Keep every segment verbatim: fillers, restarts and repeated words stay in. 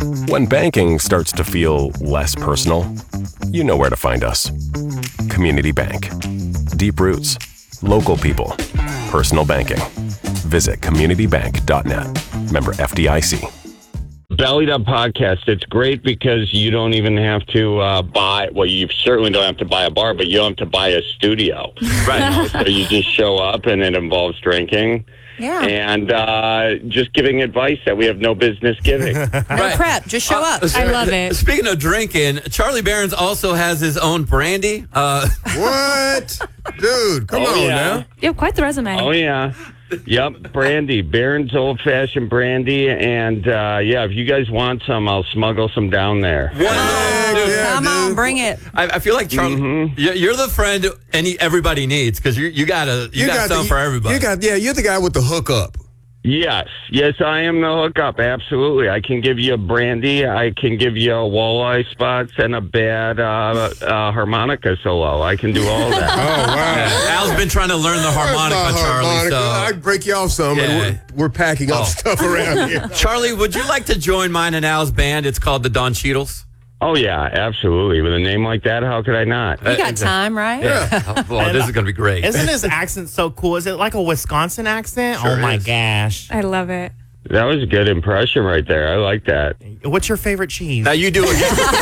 When banking starts to feel less personal, you know where to find us. Community Bank. Deep roots, local people, personal banking. Visit community bank dot net. Member F D I C. Bellied Up Podcast. It's great because you don't even have to uh, buy, well, you certainly don't have to buy a bar, but you don't have to buy a studio. Right. So you just show up and it involves drinking. Yeah. And uh, just giving advice that we have no business giving. No Right. prep. Just show Uh, up. so- I love it. Speaking of drinking, Charlie Barons also has his own brandy. Uh, What? Dude, come Oh, on yeah. now. You have quite the resume. Oh, yeah. Yep, brandy. Barron's Old Fashioned Brandy. And, uh, yeah, if you guys want some, I'll smuggle some down there. Dude, Yeah, Come on, dude. bring it. I, I feel like Charlie, Mm-hmm. you're, you're the friend any everybody needs because you you got a you, got, something the, for everybody. You got, yeah, you're the guy with the hookup. Yes, yes, I am the hookup. Absolutely, I can give you a brandy. I can give you a walleye spots and a bad uh, uh, harmonica solo. I can do all that. Oh, wow. Al's been trying to learn the harmonica, That's not Charlie. harmonica. So. I'd break you off some, Yeah. and we're, we're packing Oh. up stuff around here. Charlie, would you like to join mine and Al's band? It's called the Don Cheadles. Oh yeah, absolutely. With a name like that, how could I not? You got time, right? Yeah. Well, this is going to be great. Isn't his accent so cool? Is it like a Wisconsin accent? oh my is. gosh. I love it. That was a good impression right there. I like that. What's your favorite cheese? Now you do it.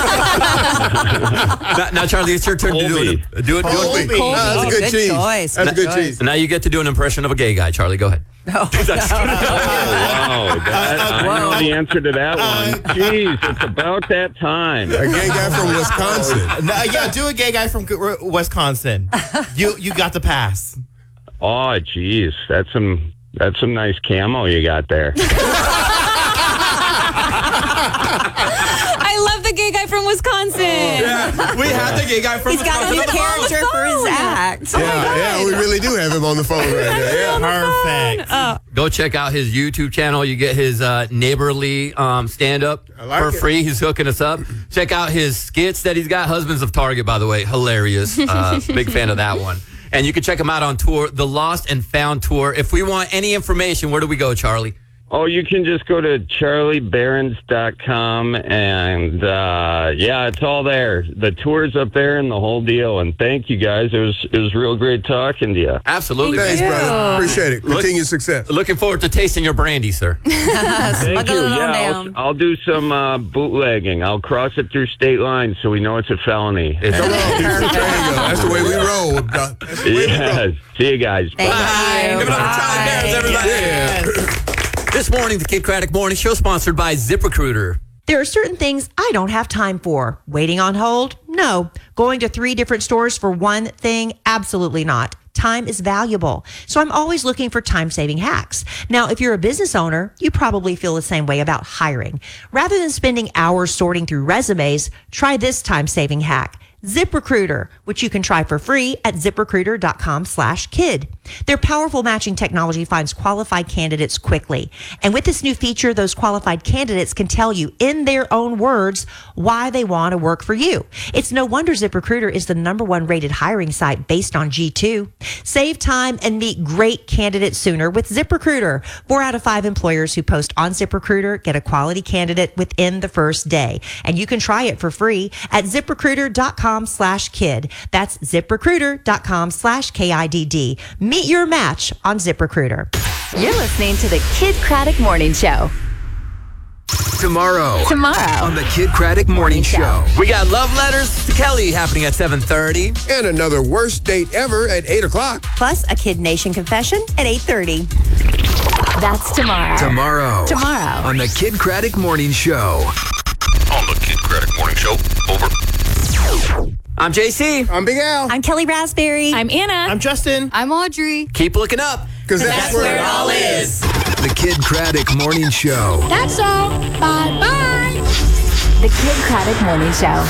now, now, Charlie, it's your turn to do Colby. it. Do it. Do it. Colby. Colby. Ah, that's a good, Good cheese. choice. That's a Good good choice. cheese. Now you get to do an impression of a gay guy. Charlie, go ahead. Oh, wow. That, I know the answer to that one. Jeez, it's about that time. A gay guy from Wisconsin. No, yeah, do a gay guy from Wisconsin. You you got the pass. Oh, geez. That's some, that's some nice camo you got there. I love the gay guy from Wisconsin. Yeah, we have the gay guy from. He's got a new character for his act. Yeah, yeah, we really do have him on the phone right now. Yeah. Perfect. Go check out his YouTube channel. You get his uh, neighborly um, stand-up like for it. free. He's hooking us up. Check out his skits that he's got. Husbands of Target, by the way. Hilarious. Uh, big fan of that one. And you can check him out on tour, the Lost and Found Tour. If we want any information, where do we go, Charlie? Oh, you can just go to charlie barons dot com and, uh, yeah, it's all there. The tour's up there and the whole deal. And thank you, guys. It was it was real great talking to you. Absolutely. Thanks, you. brother. Appreciate it. Continued success. Looking forward to tasting your brandy, sir. Thank Smuggle you. it on Yeah, down. I'll, I'll do some uh, bootlegging. I'll cross it through state lines so we know it's a felony. It's Come on. There you go. That's the way we roll. Doc. That's the way we roll. Yes. See you guys. Thank Bye. you. Give it up for Charlie Barons, everybody. Yeah. This morning, the Kid Craddock Morning Show sponsored by ZipRecruiter. There are certain things I don't have time for. Waiting on hold? No. Going to three different stores for one thing? Absolutely not. Time is valuable. So I'm always looking for time-saving hacks. Now, if you're a business owner, you probably feel the same way about hiring. Rather than spending hours sorting through resumes, try this time-saving hack. ZipRecruiter, which you can try for free at ziprecruiter.com slash kid. Their powerful matching technology finds qualified candidates quickly. And with this new feature, those qualified candidates can tell you in their own words why they want to work for you. It's no wonder ZipRecruiter is the number one rated hiring site based on G two. Save time and meet great candidates sooner with ZipRecruiter. Four out of five employers who post on ZipRecruiter get a quality candidate within the first day. And you can try it for free at ziprecruiter.com slash kid. That's ziprecruiter.com slash K I D D. Meet your match on ZipRecruiter. You're listening to the Kid Craddock Morning Show. Tomorrow. Tomorrow. On the Kid Craddock Morning Show. We got Love Letters to Kelly happening at seven thirty. And another worst date ever at eight o'clock. Plus a Kid Nation confession at eight thirty. That's tomorrow. Tomorrow. Tomorrow. On the Kid Craddock Morning Show. On the Kid Craddock Morning Show. Over. I'm J C. I'm Big Al. I'm Kelly Raspberry. I'm Anna. I'm Justin. I'm Audrey. Keep looking up. Because that's, That's where it all is. The Kid Craddock Morning Show. That's all. Bye bye. The Kid Craddock Morning Show.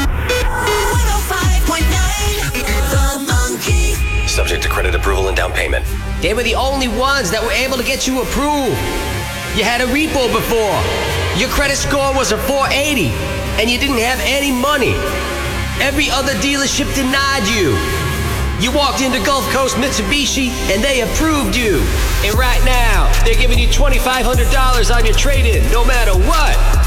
Subject to credit approval and down payment. They were the only ones that were able to get you approved. You had a repo before. Your credit score was a four eighty, and you didn't have any money. Every other dealership denied you. You walked into Gulf Coast Mitsubishi, and they approved you. And right now, they're giving you twenty-five hundred dollars on your trade-in, no matter what.